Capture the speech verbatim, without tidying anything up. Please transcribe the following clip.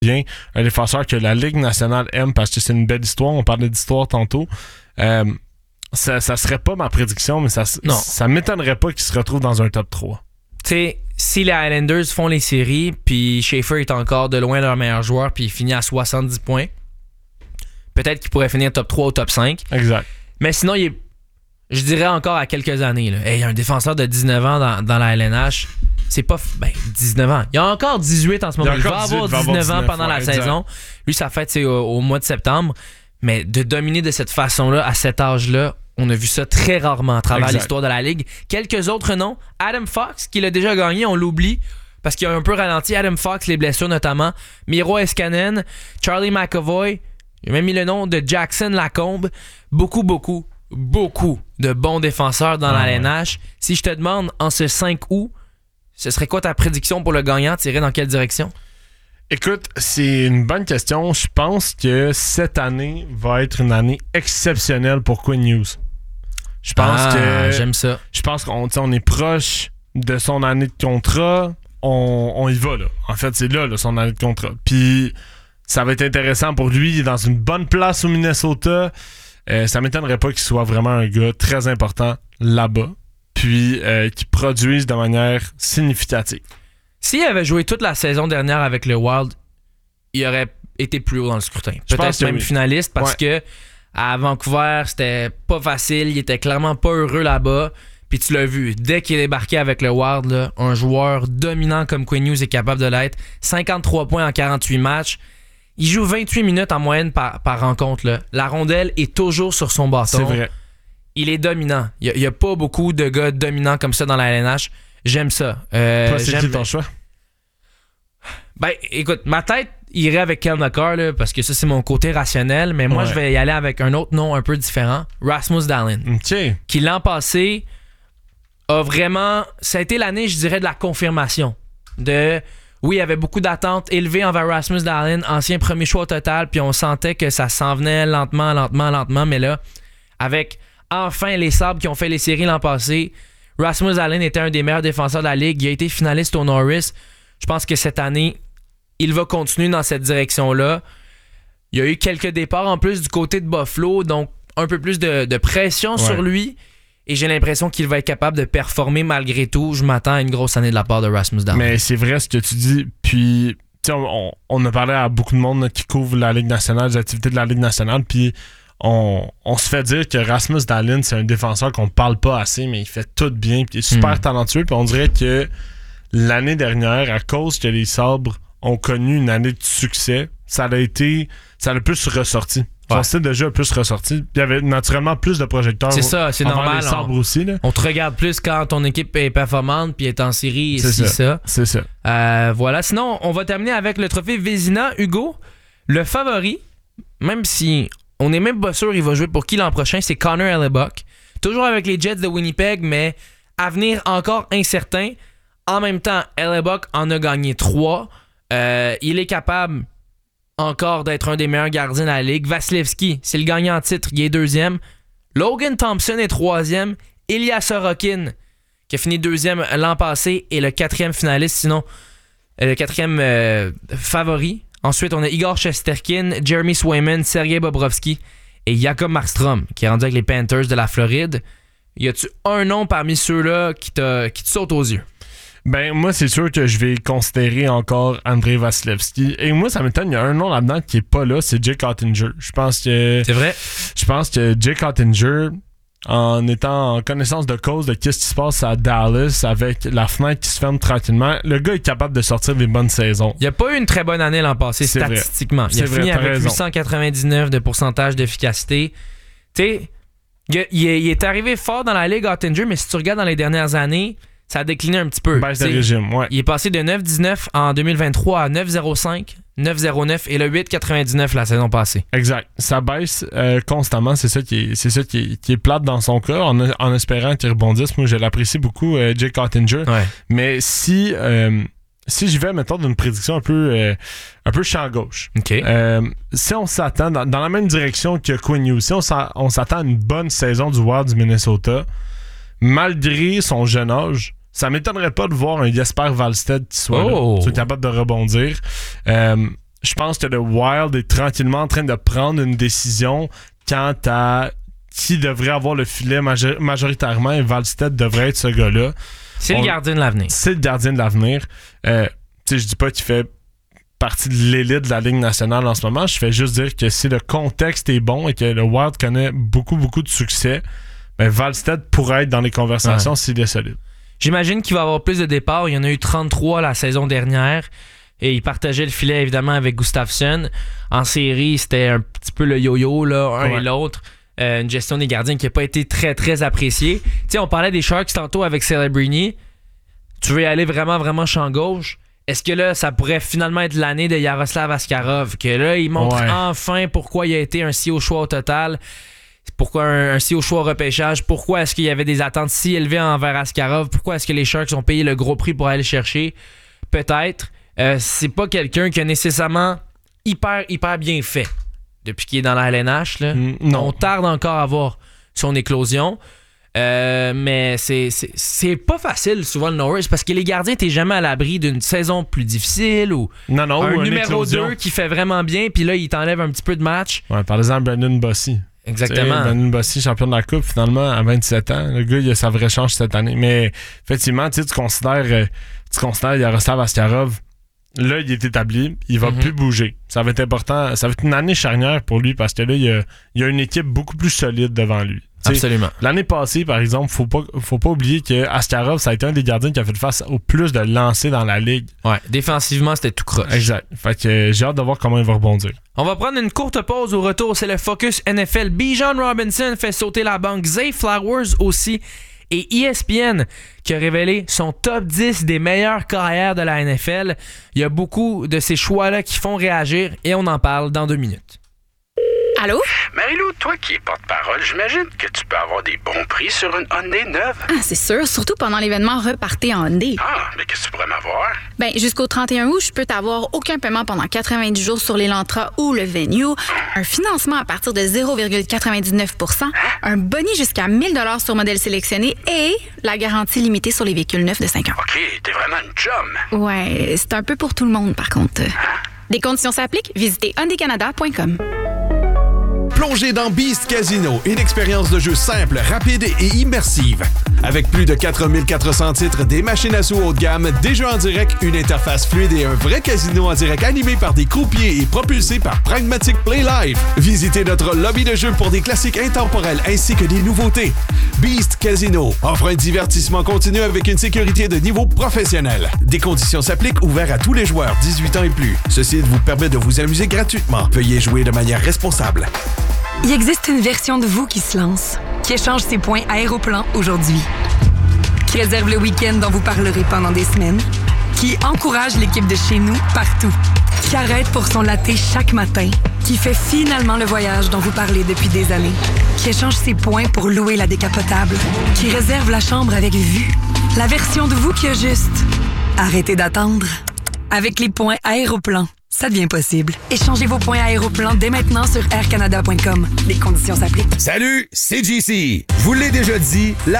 bien, un défenseur que la Ligue nationale aime parce que c'est une belle histoire. On parlait d'histoire tantôt. Euh, ça, ça serait pas ma prédiction, mais ça, ça m'étonnerait pas qu'il se retrouve dans un top trois. Tu sais, si les Highlanders font les séries, puis Schaefer est encore de loin leur meilleur joueur, puis il finit à soixante-dix points, peut-être qu'il pourrait finir top trois ou top cinq. Exact. Mais sinon, il est, je dirais encore à quelques années. Là. Hey, il y a un défenseur de dix-neuf ans dans, dans la L N H. C'est pas... Ben, dix-neuf ans. Il y a encore dix-huit en ce moment. Il, il va avoir dix-neuf ans pendant ouais, la exact. saison. Lui, sa fête, c'est au, au mois de septembre. Mais de dominer de cette façon-là, à cet âge-là, on a vu ça très rarement à travers exact. l'histoire de la Ligue. Quelques autres noms. Adam Fox, qui l'a déjà gagné, on l'oublie. Parce qu'il a un peu ralenti. Adam Fox, les blessures notamment. Miro Heiskanen, Charlie McAvoy. J'ai même mis le nom de Jackson Lacombe. Beaucoup, beaucoup, beaucoup de bons défenseurs dans ah, la L N H. Ouais. Si je te demande, en ce cinq août, ce serait quoi ta prédiction pour le gagnant? Tirer dans quelle direction? Écoute, c'est une bonne question. Je pense que cette année va être une année exceptionnelle pour Quinn Hughes. Je pense ah, que... j'aime ça. Je pense qu'on on est proche de son année de contrat. On, on y va, là. En fait, c'est là, là, son année de contrat. Puis, ça va être intéressant pour lui. Il est dans une bonne place au Minnesota. Euh, ça m'étonnerait pas qu'il soit vraiment un gars très important là-bas. Puis, euh, qu'il produise de manière significative. S'il avait joué toute la saison dernière avec le Wild, il aurait été plus haut dans le scrutin. Je Peut-être même oui. finaliste parce ouais. que à Vancouver, c'était pas facile. Il était clairement pas heureux là-bas. Puis tu l'as vu, dès qu'il est débarqué avec le Wild, là, un joueur dominant comme Quinn Hughes est capable de l'être. cinquante-trois points en quarante-huit matchs. Il joue vingt-huit minutes en moyenne par, par rencontre. Là. La rondelle est toujours sur son bâton. C'est vrai. Il est dominant. Il n'y a, a pas beaucoup de gars dominants comme ça dans la L N H. J'aime ça. Euh, Toi, c'est j'aime... qui ton choix? Ben, écoute, ma tête irait avec Kel Makar, là, parce que ça, c'est mon côté rationnel. Mais moi, ouais. je vais y aller avec un autre nom un peu différent. Rasmus Dahlin. Okay. Qui, l'an passé, a vraiment... Ça a été l'année, je dirais, de la confirmation. De... Oui, il y avait beaucoup d'attentes élevées envers Rasmus Dahlin, ancien premier choix au total, puis on sentait que ça s'en venait lentement, lentement, lentement. Mais là, avec enfin les Sabres qui ont fait les séries l'an passé... Rasmus Dahlin était un des meilleurs défenseurs de la Ligue. Il a été finaliste au Norris. Je pense que cette année, il va continuer dans cette direction-là. Il y a eu quelques départs en plus du côté de Buffalo, donc un peu plus de, de pression ouais. sur lui. Et j'ai l'impression qu'il va être capable de performer malgré tout. Je m'attends à une grosse année de la part de Rasmus Dahlin. Mais c'est vrai ce que tu dis. Puis, on, on a parlé à beaucoup de monde là, qui couvre la Ligue nationale, les activités de la Ligue nationale. Puis, On, on se fait dire que Rasmus Dahlin, c'est un défenseur qu'on parle pas assez, mais il fait tout bien, puis il est super mmh. talentueux. Puis on dirait que l'année dernière, à cause que les Sabres ont connu une année de succès, ça a été, ça a le plus ressorti. Son ouais. style de jeu a plus ressorti. Puis il y avait naturellement plus de projecteurs. C'est ça, c'est normal. Les Sabres on, aussi, là. On te regarde plus quand ton équipe est performante, puis est en série, et c'est si ça. ça. C'est ça. Euh, voilà. Sinon, on va terminer avec le trophée Vezina. Hugo, le favori, même si on n'est même pas sûr il va jouer pour qui l'an prochain, c'est Connor Hellebuyck. Toujours avec les Jets de Winnipeg, mais avenir encore incertain. En même temps, Hellebuyck en a gagné trois. Euh, il est capable encore d'être un des meilleurs gardiens de la Ligue. Vasilevski, c'est le gagnant en titre, il est deuxième. Logan Thompson est troisième. Ilya Sorokin, qui a fini deuxième l'an passé, est le quatrième finaliste, sinon euh, le quatrième euh, favori. Ensuite, on a Igor Shesterkin, Jeremy Swayman, Sergei Bobrovsky et Jakob Markstrom, qui est rendu avec les Panthers de la Floride. Y a-tu un nom parmi ceux-là qui, t'a, qui te saute aux yeux? Ben, moi, c'est sûr que je vais considérer encore Andrei Vasilevski. Et moi, ça m'étonne, il y a un nom là-dedans qui est pas là, c'est Jake Oettinger. Je pense que... C'est vrai? Je pense que Jake Oettinger, en étant en connaissance de cause de qu'est-ce qui se passe à Dallas avec la fenêtre qui se ferme tranquillement, le gars est capable de sortir des bonnes saisons. Il a pas eu une très bonne année l'an passé, c'est statistiquement. Vrai. Il a c'est fini vrai, avec huit cent quatre-vingt-dix-neuf de pourcentage d'efficacité. Tu sais, il, il, il est arrivé fort dans la Ligue Oettinger, mais si tu regardes dans les dernières années, ça a décliné un petit peu. Baisse de régime, ouais. Il est passé de neuf virgule dix-neuf en deux mille vingt-trois à neuf virgule zéro cinq, neuf virgule zéro neuf et le huit virgule quatre-vingt-dix-neuf la saison passée. Exact. Ça baisse euh, constamment. C'est ça qui est, c'est ça qui est, qui est plate dans son cas, en, en espérant qu'il rebondisse. Moi, je l'apprécie beaucoup, euh, Jake Oettinger. Ouais. Mais si... Euh, Si j'y vais, mettons, d'une prédiction un peu euh, un peu champ gauche. Okay. Euh, si on s'attend dans, dans la même direction que Quinn Hughes, si on, on s'attend à une bonne saison du Wild du Minnesota, malgré son jeune âge, ça m'étonnerait pas de voir un Jesper Wallstedt qui soit, oh. là, soit capable de rebondir. Euh, je pense que le Wild est tranquillement en train de prendre une décision quant à qui devrait avoir le filet major- majoritairement, et Wallstedt devrait être ce gars-là. C'est On, le gardien de l'avenir. C'est le gardien de l'avenir. Euh, tu sais, je dis pas qu'il fait partie de l'élite de la Ligue nationale en ce moment. Je fais juste dire que si le contexte est bon et que le Wild connaît beaucoup, beaucoup de succès, ben Wallstedt pourrait être dans les conversations ouais. s'il est solide. J'imagine qu'il va y avoir plus de départs. Il y en a eu trente-trois la saison dernière. Et il partageait le filet, évidemment, avec Gustafsson. En série, c'était un petit peu le yo-yo, là, un ouais. et l'autre. Euh, une gestion des gardiens qui n'a pas été très, très appréciée. Tu sais, on parlait des Sharks tantôt avec Celebrini. Tu veux y aller vraiment, vraiment champ gauche. Est-ce que là, ça pourrait finalement être l'année de Yaroslav Askarov? Que là, il montre ouais. enfin pourquoi il a été un si haut choix au total. Pourquoi un, un si haut choix au repêchage? Pourquoi est-ce qu'il y avait des attentes si élevées envers Askarov? Pourquoi est-ce que les Sharks ont payé le gros prix pour aller le chercher? Peut-être. Euh, c'est pas quelqu'un qui a nécessairement hyper, hyper bien fait depuis qu'il est dans la L N H. Là. Mm, non. On tarde encore à voir son éclosion. Euh, mais c'est, c'est, c'est pas facile souvent le Norris parce que les gardiens, t'es jamais à l'abri d'une saison plus difficile ou non, non, un ou numéro deux qui fait vraiment bien puis là il t'enlève un petit peu de match. Ouais, par exemple Brandon Bossy. Exactement. Brandon Bossy, champion de la Coupe finalement à vingt-sept ans. Le gars, il a sa vraie chance cette année. Mais effectivement, tu considères tu considères Yaroslav Askarov. Là, il est établi, il va mm-hmm. plus bouger. Ça va être important, ça va être une année charnière pour lui parce que là, il y a, il y a une équipe beaucoup plus solide devant lui. T'sais, absolument. L'année passée, par exemple, faut pas, faut pas oublier que Askarov, ça a été un des gardiens qui a fait face au plus de lancers dans la ligue. Ouais, défensivement, c'était tout croche. Exact. Fait que euh, j'ai hâte de voir comment il va rebondir. On va prendre une courte pause. Au retour, c'est le Focus N F L. Bijan Robinson fait sauter la banque. Zay Flowers aussi. Et E S P N qui a révélé son top dix des meilleures carrières de la N F L. Il y a beaucoup de ces choix-là qui font réagir et on en parle dans deux minutes. Allô? Marie-Lou, toi qui es porte-parole, j'imagine que tu peux avoir des bons prix sur une Hyundai neuve. Ah, c'est sûr, surtout pendant l'événement Repartez en Hyundai. Ah, mais qu'est-ce que tu pourrais m'avoir? Ben, jusqu'au trente et un août, je peux t'avoir aucun paiement pendant quatre-vingt-dix jours sur l'Elantra ou le Venue, un financement à partir de zéro virgule quatre-vingt-dix-neuf pour cent, un boni jusqu'à mille dollars sur modèle sélectionné et la garantie limitée sur les véhicules neufs de cinq ans. OK, t'es vraiment une chum. Ouais, c'est un peu pour tout le monde, par contre. Hein? Des conditions s'appliquent, visitez hyundai canada point com. Plongez dans Beast Casino, une expérience de jeu simple, rapide et immersive. Avec plus de quatre mille quatre cents titres, des machines à sous haut de gamme, des jeux en direct, une interface fluide et un vrai casino en direct animé par des croupiers et propulsé par Pragmatic Play Live. Visitez notre lobby de jeu pour des classiques intemporels ainsi que des nouveautés. Beast Casino offre un divertissement continu avec une sécurité de niveau professionnel. Des conditions s'appliquent, ouvert à tous les joueurs dix-huit ans et plus. Ceci vous permet de vous amuser gratuitement. Veuillez jouer de manière responsable. Il existe une version de vous qui se lance, qui échange ses points Aéroplan aujourd'hui, qui réserve le week-end dont vous parlerez pendant des semaines, qui encourage l'équipe de chez nous partout, qui arrête pour son latte chaque matin, qui fait finalement le voyage dont vous parlez depuis des années, qui échange ses points pour louer la décapotable, qui réserve la chambre avec vue. La version de vous qui a juste arrêtez d'attendre. Avec les points Aéroplan, ça devient possible. Échangez vos points Aéroplan dès maintenant sur air canada point com. Les conditions s'appliquent. Salut, c'est J C. Je vous l'ai déjà dit, la